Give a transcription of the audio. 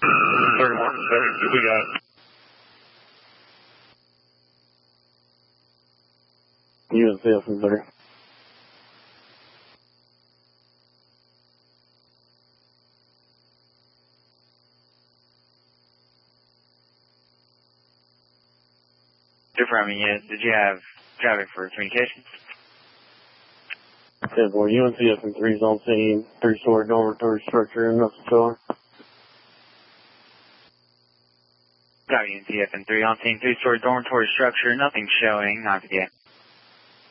31, we got UNCF is there. Affirming, yes. Did you have traffic for communications? 10-4, UNCF and 3's on scene, 3-story dormitory structure in nothing showing. Got UNCF and 3 on scene, 3-story dormitory structure, nothing showing, not again.